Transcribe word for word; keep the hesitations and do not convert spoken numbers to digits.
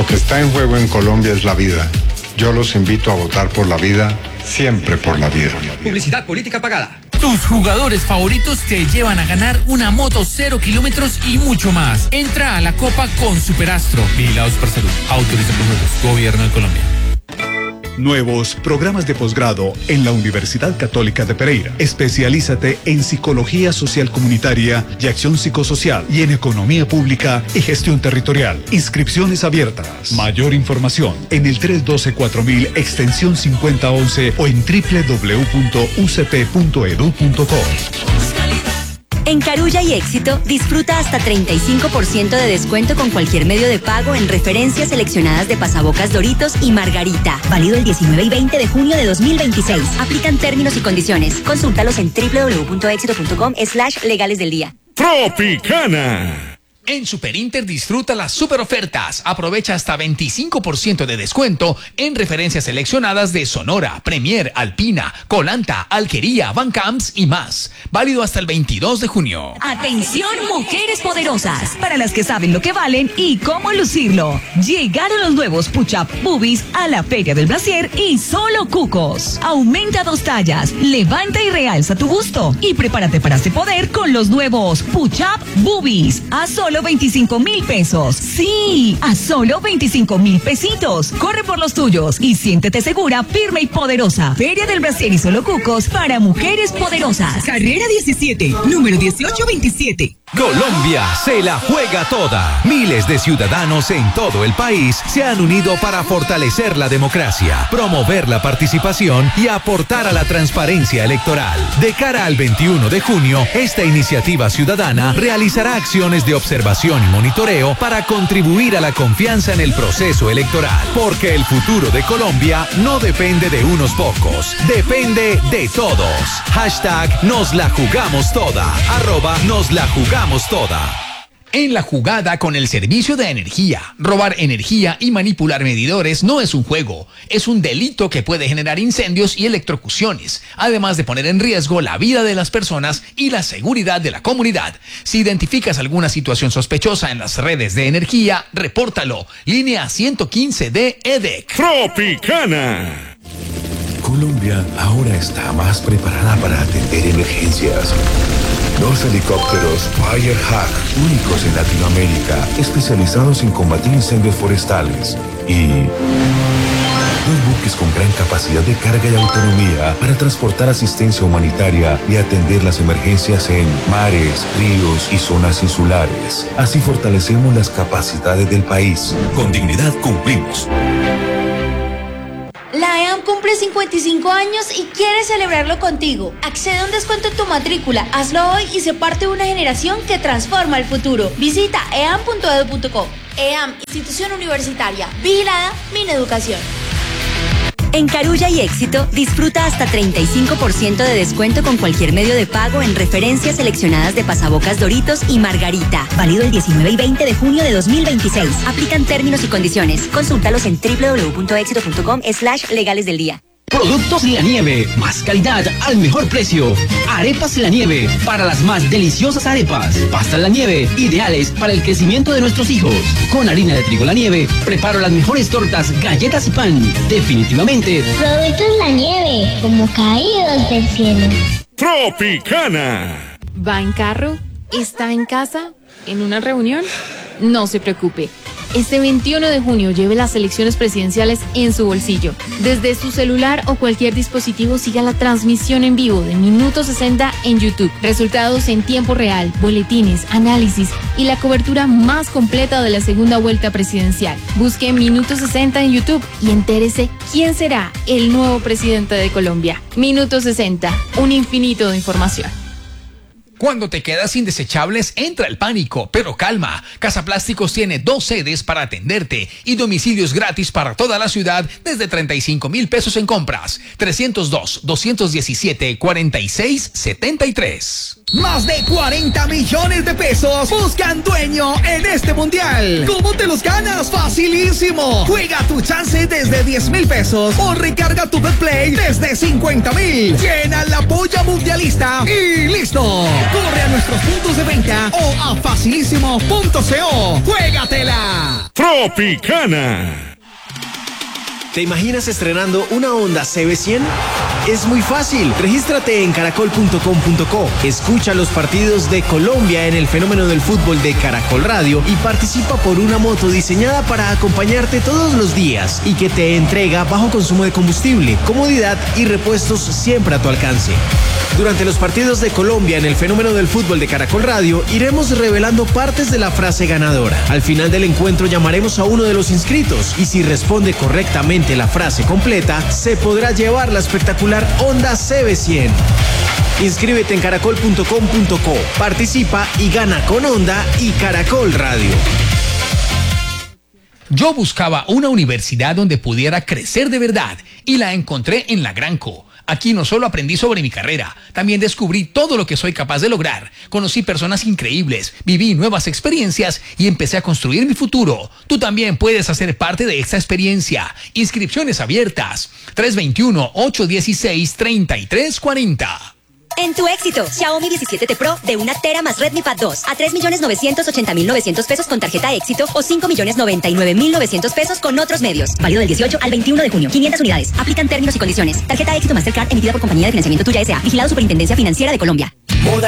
Lo que está en juego en Colombia es la vida. Yo los invito a votar por la vida, siempre por la vida. Publicidad política pagada. Tus jugadores favoritos te llevan a ganar una moto cero kilómetros y mucho más. Entra a la Copa con Superastro. Vigilados por Salud. Autoriza con juegos. Gobierno de Colombia. Nuevos programas de posgrado en la Universidad Católica de Pereira. Especialízate en Psicología Social Comunitaria y Acción Psicosocial y en Economía Pública y Gestión Territorial. Inscripciones abiertas. Mayor información en el tres uno dos cuatro mil extensión cincuenta once o en doble u doble u doble u punto u c p punto e d u punto co. En Carulla y Éxito, disfruta hasta treinta y cinco por ciento de descuento con cualquier medio de pago en referencias seleccionadas de pasabocas Doritos y Margarita. Válido el diecinueve y veinte de junio de dos mil veintiséis. Aplican términos y condiciones. Consúltalos en doble u doble u doble u punto éxito punto com slash legales del día. Tropicana. En Superinter disfruta las super ofertas. Aprovecha hasta veinticinco por ciento de descuento en referencias seleccionadas de Sonora, Premier, Alpina, Colanta, Alquería, Bancamps y más. Válido hasta el veintidós de junio. Atención, mujeres poderosas, para las que saben lo que valen y cómo lucirlo. Llegaron los nuevos Push-Up Boobies a la Feria del Brasier y solo cucos. Aumenta dos tallas, levanta y realza tu busto y prepárate para este poder con los nuevos Push-Up Boobies a solo veinticinco mil pesos. Sí, a solo veinticinco mil pesitos. Corre por los tuyos y siéntete segura, firme y poderosa. Feria del Brasier y solo cucos para mujeres poderosas. Carrera diecisiete, número dieciocho veintisiete. Colombia se la juega toda. Miles de ciudadanos en todo el país se han unido para fortalecer la democracia, promover la participación y aportar a la transparencia electoral. De cara al veintiuno de junio, esta iniciativa ciudadana realizará acciones de observación y monitoreo para contribuir a la confianza en el proceso electoral. Porque el futuro de Colombia no depende de unos pocos, depende de todos. Hashtag nos la jugamos toda. Arroba nos la jugamos toda. En la jugada con el servicio de energía. Robar energía y manipular medidores no es un juego, es un delito que puede generar incendios y electrocuciones, además de poner en riesgo la vida de las personas y la seguridad de la comunidad. Si identificas alguna situación sospechosa en las redes de energía, repórtalo. Línea ciento quince de E D E C. Tropicana. Colombia ahora está más preparada para atender emergencias. Dos helicópteros Firehawk, únicos en Latinoamérica, especializados en combatir incendios forestales. Y dos buques con gran capacidad de carga y autonomía para transportar asistencia humanitaria y atender las emergencias en mares, ríos y zonas insulares. Así fortalecemos las capacidades del país. Con dignidad cumplimos. La E A M cumple cincuenta y cinco años y quiere celebrarlo contigo. Accede a un descuento en tu matrícula, hazlo hoy y sé parte de una generación que transforma el futuro. Visita e a m punto e d u punto co. E A M, institución universitaria, vigilada, Mineducación. En Carulla y Éxito, disfruta hasta treinta y cinco por ciento de descuento con cualquier medio de pago en referencias seleccionadas de pasabocas Doritos y Margarita. Válido el diecinueve y veinte de junio de dos mil veintiséis. Aplican términos y condiciones. Consúltalos en doble u doble u doble u punto éxito punto com slash legales del día. Productos La Nieve, más calidad al mejor precio. Arepas La Nieve, para las más deliciosas arepas. Pastas La Nieve, ideales para el crecimiento de nuestros hijos. Con harina de trigo La Nieve, preparo las mejores tortas, galletas y pan. Definitivamente. Productos La Nieve, como caídos del cielo. Tropicana. ¿Va en carro? ¿Está en casa? ¿En una reunión? No se preocupe. Este veintiuno de junio lleve las elecciones presidenciales en su bolsillo. Desde su celular o cualquier dispositivo siga la transmisión en vivo de Minuto sesenta en YouTube. Resultados en tiempo real, boletines, análisis y la cobertura más completa de la segunda vuelta presidencial. Busque Minuto sesenta en YouTube y entérese quién será el nuevo presidente de Colombia. Minuto sesenta, un infinito de información. Cuando te quedas sin desechables, entra el pánico, pero calma. Casa Plásticos tiene dos sedes para atenderte y domicilios gratis para toda la ciudad desde treinta y cinco mil pesos en compras. trescientos dos, doscientos diecisiete, cuarenta y seis setenta y tres. Más de cuarenta millones de pesos buscan dueño en este mundial. ¿Cómo te los ganas? Facilísimo. Juega tu chance desde diez mil pesos o recarga tu BetPlay desde cincuenta mil. Llena la polla mundialista y listo. Corre a nuestros puntos de venta o a facilísimo punto co. ¡Juégatela! Tropicana. ¿Te imaginas estrenando una Honda C B cien? Es muy fácil. Regístrate en caracol punto com punto co. Escucha los partidos de Colombia en el fenómeno del fútbol de Caracol Radio y participa por una moto diseñada para acompañarte todos los días y que te entrega bajo consumo de combustible, comodidad y repuestos siempre a tu alcance. Durante los partidos de Colombia en el fenómeno del fútbol de Caracol Radio, iremos revelando partes de la frase ganadora. Al final del encuentro llamaremos a uno de los inscritos y si responde correctamente la frase completa, se podrá llevar la espectacular Honda C B cien. Inscríbete en caracol punto com punto co, participa y gana con Honda y Caracol Radio. Yo buscaba una universidad donde pudiera crecer de verdad y la encontré en la Granco. Aquí no solo aprendí sobre mi carrera, también descubrí todo lo que soy capaz de lograr. Conocí personas increíbles, viví nuevas experiencias y empecé a construir mi futuro. Tú también puedes hacer parte de esta experiencia. Inscripciones abiertas. tres dos uno, ocho uno seis, tres tres cuatro cero. En tu éxito, Xiaomi diecisiete T Pro de una tera más Redmi Pad dos a tres millones novecientos ochenta mil novecientos pesos con tarjeta éxito o cinco millones noventa y nueve mil novecientos pesos con otros medios. Válido del dieciocho al veintiuno de junio. quinientas unidades. Aplican términos y condiciones. Tarjeta éxito Mastercard emitida por Compañía de Financiamiento Tuya S A. Vigilado Superintendencia Financiera de Colombia.